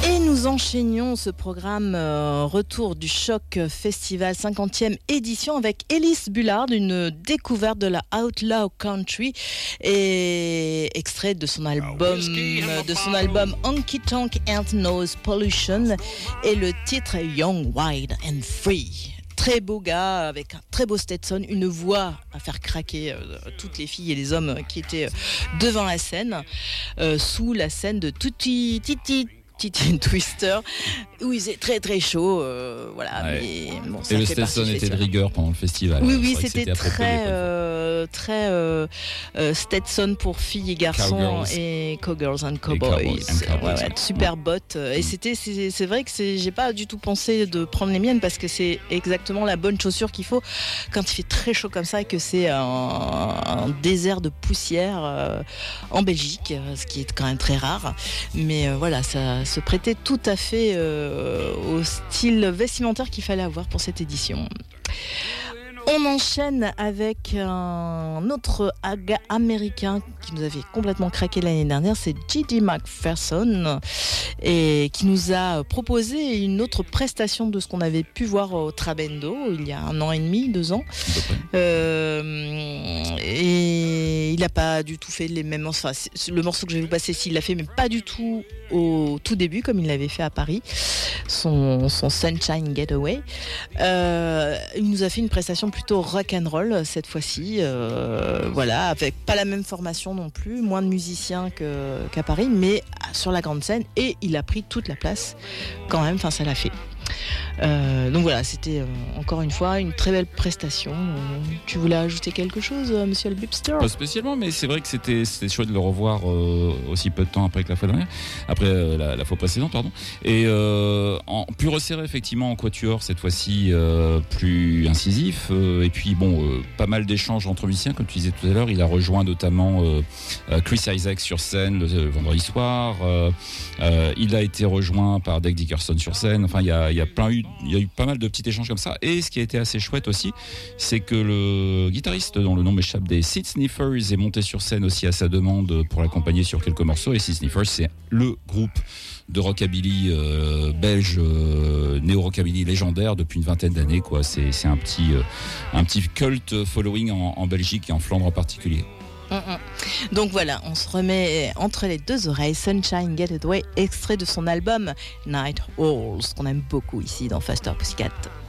Et nous enchaînions ce programme Retour du Choc Festival 50e édition avec Ellis Bullard, une découverte de la Outlaw Country et extrait de son album Honky Tonk and Noise Pollution et le titre Young, Wild and Free. Très beau gars, avec un très beau Stetson, une voix à faire craquer toutes les filles et les hommes qui étaient devant la scène, sous la scène de Titi Twister, où il faisait très très chaud, voilà. Ouais. Mais bon, et le Stetson était de rigueur pendant le festival. Oui, c'était très Stetson pour filles et garçons Cowgirls. et Cowgirls and Cowboys. Ouais, super bottes. Et c'est vrai que j'ai pas du tout pensé de prendre les miennes parce que c'est exactement la bonne chaussure qu'il faut quand il fait très chaud comme ça et que c'est un désert de poussière en Belgique, ce qui est quand même très rare. Mais voilà, ça se prêtait tout à fait au style vestimentaire qu'il fallait avoir pour cette édition. On enchaîne avec un autre gars américain qui nous avait complètement craqué l'année dernière, c'est J.D. McPherson, et qui nous a proposé une autre prestation de ce qu'on avait pu voir au Trabendo il y a 1 an et demi, 2 ans. Et il n'a pas du tout fait les mêmes morceaux. Enfin, le morceau que je vais vous passer, s'il l'a fait, mais pas du tout au tout début, comme il l'avait fait à Paris, son Sunshine Getaway. Il nous a fait une prestation plutôt rock'n'roll cette fois-ci, voilà, avec pas la même formation non plus, moins de musiciens qu'à Paris, mais sur la grande scène, et il a pris toute la place quand même, enfin ça l'a fait. Donc voilà, c'était encore une fois une très belle prestation. Tu voulais ajouter quelque chose, monsieur le Bipster ? Pas spécialement, mais c'est vrai que c'était chouette de le revoir aussi peu de temps après que la fois dernière, après la fois précédente, pardon. Et plus resserré effectivement en quatuor cette fois-ci, plus incisif. Et puis bon, pas mal d'échanges entre musiciens, comme tu disais tout à l'heure. Il a rejoint notamment Chris Isaac sur scène le vendredi soir. Il a été rejoint par Dave Dickerson sur scène. Enfin, il y a eu pas mal de petits échanges comme ça. Et ce qui a été assez chouette aussi, c'est que le guitariste dont le nom m'échappe, des Seed Sniffers, est monté sur scène aussi à sa demande pour l'accompagner sur quelques morceaux. Et Seed Sniffers, c'est le groupe de rockabilly belge, néo-rockabilly légendaire depuis une vingtaine d'années, quoi. C'est un petit cult following en Belgique et en Flandre en particulier. Donc voilà, on se remet entre les deux oreilles Sunshine Getaway, extrait de son album Night Owls, qu'on aime beaucoup ici dans Faster Pussycat.